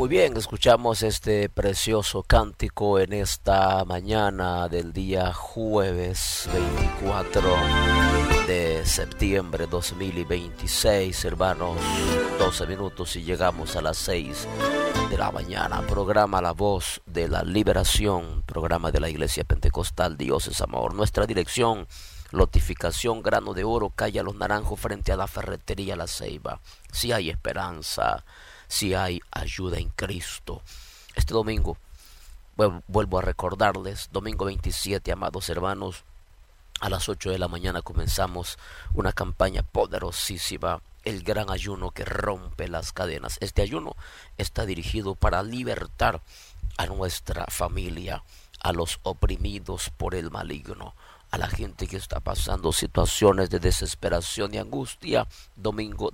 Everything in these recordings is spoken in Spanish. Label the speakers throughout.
Speaker 1: Muy bien, escuchamos este precioso cántico en esta mañana del día jueves 24 de septiembre 2026, hermanos. 12 minutos y llegamos a las 6 de la mañana. Programa La Voz de la Liberación, programa de la Iglesia Pentecostal Dios es Amor. Nuestra dirección: Lotificación Grano de Oro, calle Los Naranjos, frente a la ferretería La Ceiba. Si hay esperanza, si hay ayuda en Cristo. Este domingo, vuelvo a recordarles, domingo 27, amados hermanos, a las 8 de la mañana comenzamos una campaña poderosísima, el gran ayuno que rompe las cadenas. Este ayuno está dirigido para libertar a nuestra familia, a los oprimidos por el maligno, a la gente que está pasando situaciones de desesperación y angustia. Domingo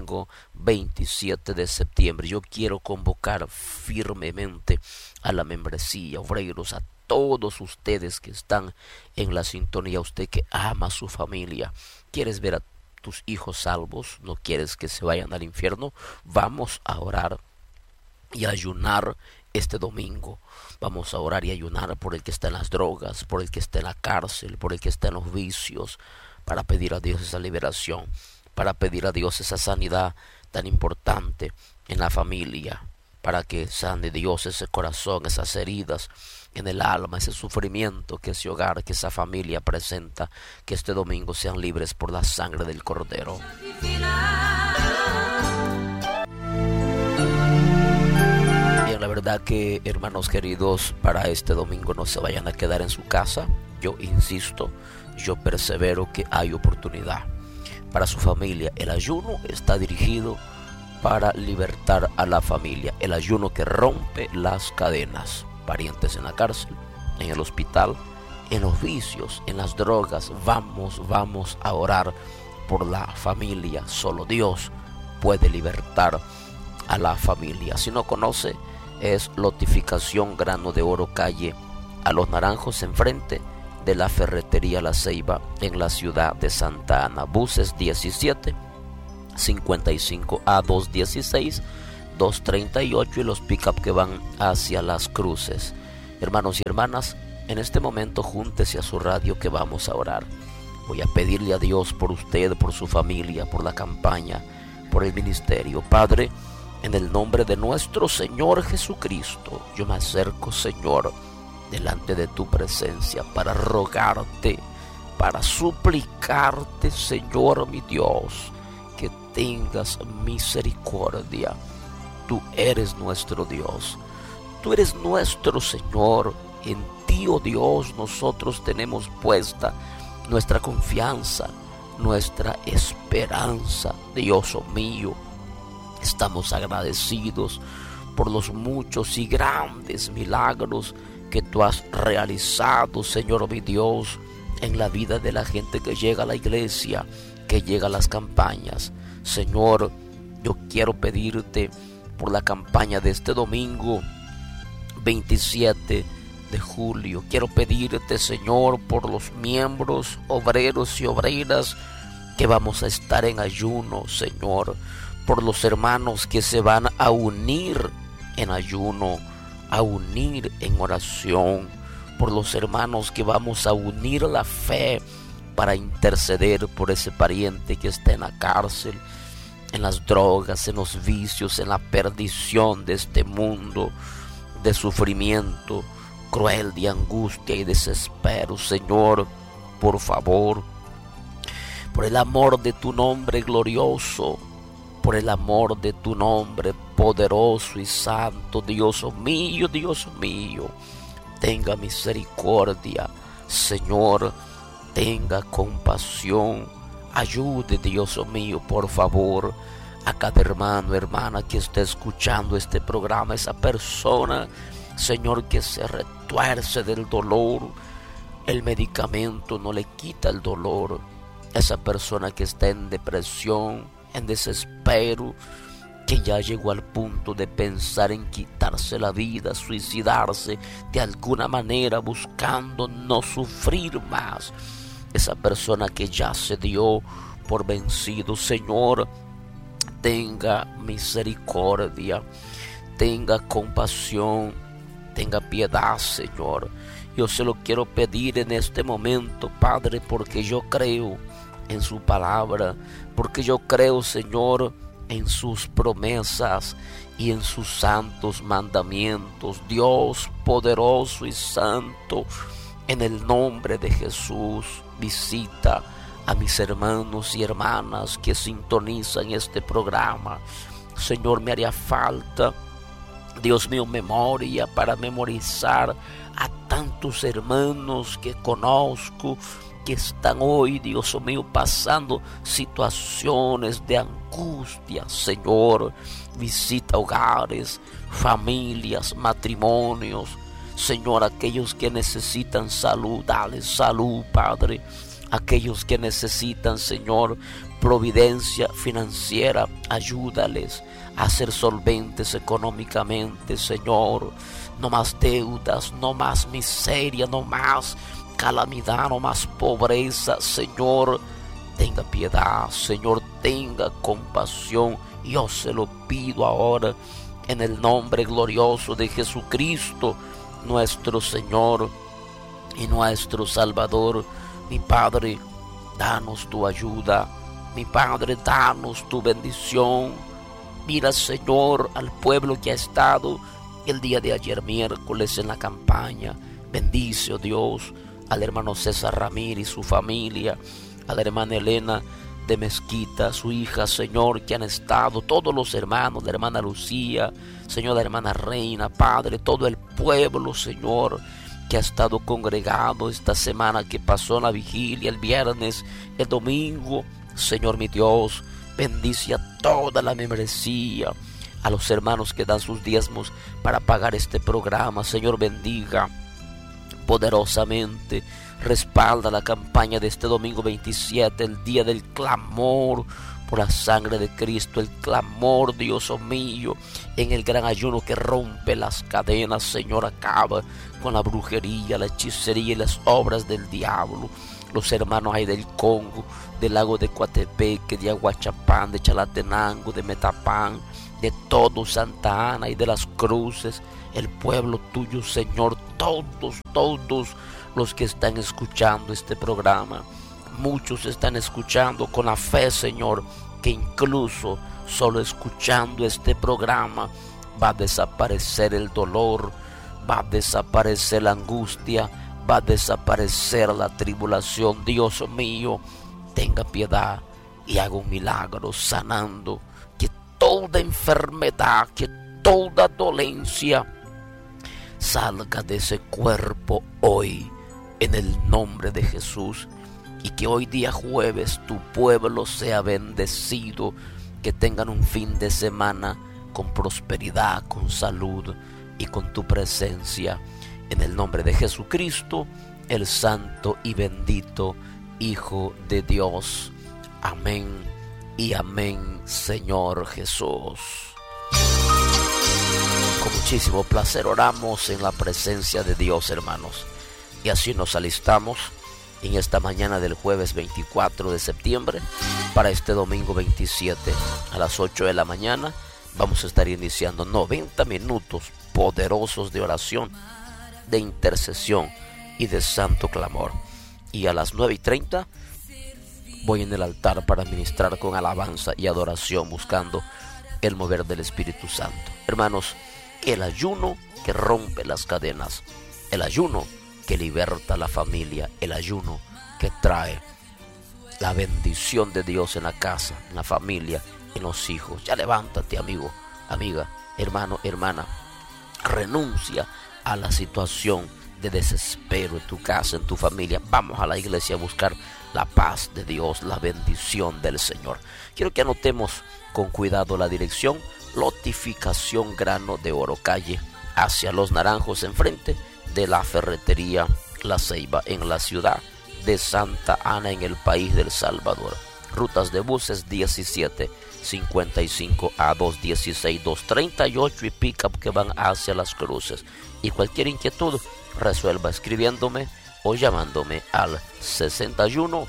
Speaker 1: 27 de septiembre. Yo quiero convocar firmemente a la membresía, obreros, a todos ustedes que están en la sintonía, usted que ama a su familia, quieres ver a tus hijos salvos, no quieres que se vayan al infierno. Vamos a orar y ayunar este domingo. Vamos a orar y ayunar por el que está en las drogas, por el que está en la cárcel, por el que está en los vicios, para pedir a Dios esa liberación, para pedir a Dios esa sanidad tan importante en la familia, para que sane Dios ese corazón, esas heridas en el alma, ese sufrimiento que ese hogar, que esa familia presenta. Que este domingo sean libres por la sangre del Cordero. La verdad que, hermanos queridos, para este domingo no se vayan a quedar en su casa. Yo insisto, yo persevero que hay oportunidad para su familia. El ayuno está dirigido para libertar a la familia. El ayuno que rompe las cadenas. Parientes en la cárcel, en el hospital, en los vicios, en las drogas. Vamos a orar por la familia. Solo Dios puede libertar a la familia. Si no conoce, es Lotificación Grano de Oro, calle a Los Naranjos, enfrente de la ferretería La Ceiba, en la ciudad de Santa Ana. Buses 17 55 a 216 238 y los pick-up que van hacia Las Cruces. Hermanos y hermanas, en este momento júntese a su radio que vamos a orar. Voy a pedirle a Dios por usted, por su familia, por la campaña, por el ministerio. Padre, en el nombre de nuestro Señor Jesucristo, yo me acerco, Señor, delante de tu presencia para rogarte, para suplicarte, Señor mi Dios, que tengas misericordia. Tú eres nuestro Dios, tú eres nuestro Señor. En ti, oh Dios, nosotros tenemos puesta nuestra confianza, nuestra esperanza. Dios mío, estamos agradecidos por los muchos y grandes milagros que tú has realizado, Señor mi Dios, en la vida de la gente que llega a la iglesia, que llega a las campañas. Señor, yo quiero pedirte por la campaña de este domingo 27 de julio. Quiero pedirte, Señor, por los miembros, obreros y obreras que vamos a estar en ayuno, Señor, por los hermanos que se van a unir en ayuno, a unir en oración, por los hermanos que vamos a unir la fe para interceder por ese pariente que está en la cárcel, en las drogas, en los vicios, en la perdición de este mundo de sufrimiento cruel, de angustia y desespero. Señor, por favor, por el amor de tu nombre glorioso, por el amor de tu nombre poderoso y santo, Dios mío, tenga misericordia, Señor, tenga compasión, ayude, Dios mío, por favor, a cada hermano, hermana que esté escuchando este programa, esa persona, Señor, que se retuerce del dolor, el medicamento no le quita el dolor, esa persona que está en depresión, en desespero, que ya llegó al punto de pensar en quitarse la vida, suicidarse de alguna manera, buscando no sufrir más. Esa persona que ya se dio por vencido, Señor, tenga misericordia, tenga compasión, tenga piedad, Señor. Yo se lo quiero pedir en este momento, Padre, porque yo creo en su palabra, porque yo creo, Señor, en sus promesas y en sus santos mandamientos. Dios poderoso y santo, en el nombre de Jesús, visita a mis hermanos y hermanas que sintonizan este programa. Señor, me haría falta, Dios mío, memoria para memorizar a tantos hermanos que conozco, que están hoy, Dios mío, pasando situaciones de angustia. Señor, visita hogares, familias, matrimonios. Señor, aquellos que necesitan salud, dale salud, Padre. Aquellos que necesitan, Señor, providencia financiera, ayúdales a ser solventes económicamente, Señor. No más deudas, no más miseria, no más calamidad, no más pobreza. Señor, tenga piedad, Señor, tenga compasión. Yo se lo pido ahora en el nombre glorioso de Jesucristo, nuestro Señor y nuestro Salvador. Mi Padre, danos tu ayuda. Mi Padre, danos tu bendición. Mira, Señor, al pueblo que ha estado el día de ayer miércoles en la campaña. Bendice, oh Dios, al hermano César Ramírez y su familia, a la hermana Elena de Mezquita, su hija, Señor, que han estado, todos los hermanos, la hermana Lucía, Señor, la hermana Reina, Padre, todo el pueblo, Señor, que ha estado congregado esta semana que pasó en la vigilia, el viernes, el domingo. Señor, mi Dios, bendice a toda la membresía, a los hermanos que dan sus diezmos para pagar este programa. Señor, bendiga poderosamente, respalda la campaña de este domingo 27, el día del clamor por la sangre de Cristo, el clamor, Dios mío, en el gran ayuno que rompe las cadenas. Señor, acaba con la brujería, la hechicería y las obras del diablo. Los hermanos ahí del Congo, del lago de Coatepeque, de Aguachapán, de Chalatenango, de Metapán, de todo Santa Ana y de las Cruces, el pueblo tuyo, Señor, todos los que están escuchando este programa. Muchos están escuchando con la fe, Señor, que incluso solo escuchando este programa va a desaparecer el dolor, va a desaparecer la angustia, va a desaparecer la tribulación. Dios mío, tenga piedad y haga un milagro sanando, que toda enfermedad, que toda dolencia salga de ese cuerpo hoy en el nombre de Jesús. Y que hoy día jueves tu pueblo sea bendecido, que tengan un fin de semana con prosperidad, con salud y con tu presencia. En el nombre de Jesucristo, el santo y bendito Hijo de Dios. Amén y amén, Señor Jesús. Con muchísimo placer oramos en la presencia de Dios, hermanos. Y así nos alistamos en esta mañana del jueves 24 de septiembre para este domingo 27 a las 8 de la mañana. Vamos a estar iniciando 90 minutos poderosos de oración, de intercesión y de santo clamor. Y a las 9:30 voy en el altar para ministrar con alabanza y adoración, buscando el mover del Espíritu Santo. Hermanos, el ayuno que rompe las cadenas, el ayuno que liberta a la familia, el ayuno que trae la bendición de Dios en la casa, en la familia, en los hijos. Ya levántate, amigo, amiga, hermano, hermana. Renuncia a la situación de desespero en tu casa, en tu familia. Vamos a la iglesia a buscar la paz de Dios, la bendición del Señor. Quiero que anotemos con cuidado la dirección: Lotificación Grano de Oro, calle hacia Los Naranjos, enfrente de la ferretería La Ceiba, en la ciudad de Santa Ana, en el país del Salvador. Rutas de buses 17, 55 a 216, 238 y pick-up que van hacia Las Cruces. Y cualquier inquietud, resuelva escribiéndome o llamándome al 61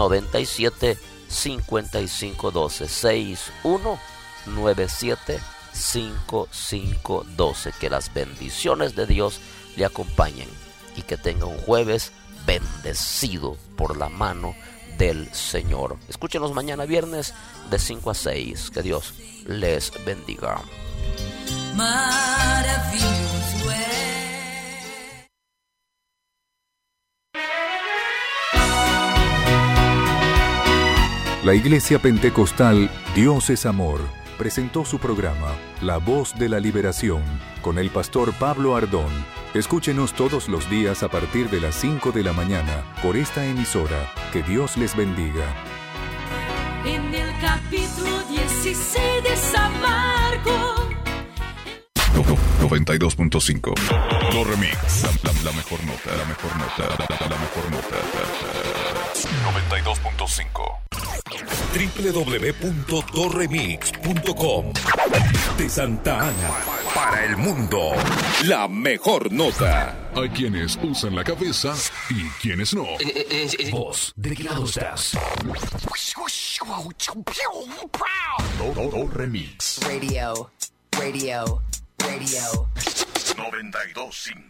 Speaker 1: 97 55 12, 61 97 5512. Que las bendiciones de Dios le acompañen y que tenga un jueves bendecido por la mano del Señor. Escúchenos mañana viernes de 5 a 6. Que Dios les bendiga.
Speaker 2: Maravilloso es.
Speaker 3: La Iglesia Pentecostal Dios es Amor presentó su programa La Voz de la Liberación con el pastor Pablo Ardón. Escúchenos todos los días a partir de las 5 de la mañana por esta emisora. Que Dios les bendiga.
Speaker 2: En el capítulo 16 de San Marcos.
Speaker 4: 92.5 Lo Remix. La mejor nota. La mejor nota. La mejor nota. 92.5
Speaker 5: www.doremix.com. De Santa Ana para el mundo. La mejor nota.
Speaker 4: Hay quienes usan la cabeza y quienes no.
Speaker 5: Vos, ¿de qué lado estás? Do Remix.
Speaker 6: Radio.
Speaker 5: 92.5